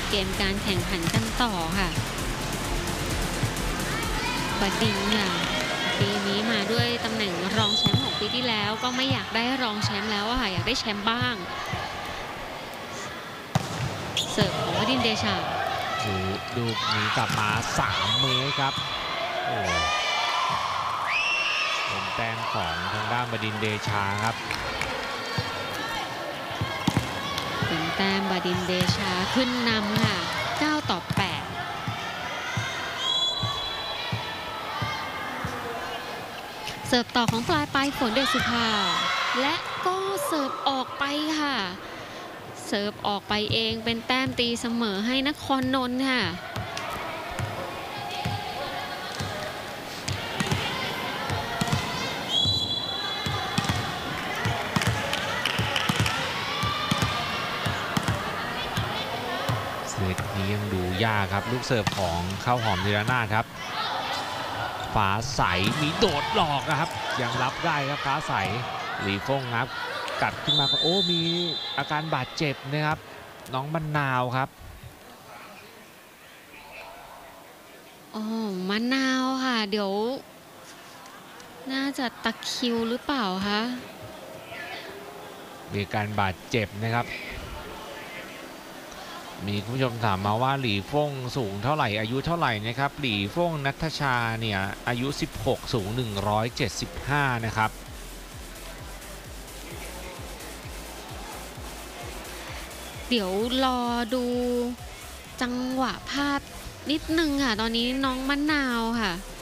เกมการแข่งขันกันต่อค่ะบดินทร์ค่ะปีนี้มาด้วยตำแหน่งรองแชมป์ของปีที่แล้วก็ไม่อยากได้รองแชมป์แล้วอะค่ะอยากได้แชมป์บ้างเสิร์ฟของบดินทร์เดชาดูนี้กลับมา3 เมตรครับโอ้เป็นแต้มของทางด้านบดินทร์เดชาครับเป็นแต้มบดินทร์เดชาขึ้นนำค่ะ9-8เสิร์ฟต่อของปลายฝนเดชสุภาและก็เสิร์ฟออกไปค่ะเสิร์ฟออกไปเองเป็นแต้มตีเสมอให้นครนนท์ค่ะเซตนี้ยังดูยากครับลูกเสิร์ฟของข้าวหอมธีรนาถครับฟ้าใสมีโดดหลอกนะครับยังรับได้ครับฟ้าใสหลีฟงครับกัดขึ้นมาโอ้มีอาการบาดเจ็บนะครับน้องมะนาวครับมะนาวค่ะเดี๋ยวน่าจะตะคริวหรือเปล่าคะมีการบาดเจ็บนะครับมีคุณผู้ชมถามมาว่าหลีฟงสูงเท่าไหร่อายุเท่าไหร่นะครับหลีฟงณัฐชาเนี่ยอายุ16สูง175นะครับเดี๋ยวรอดูจังหวะภาพนิดนึงค่ะตอนนี้น้องมะนาวค่ะ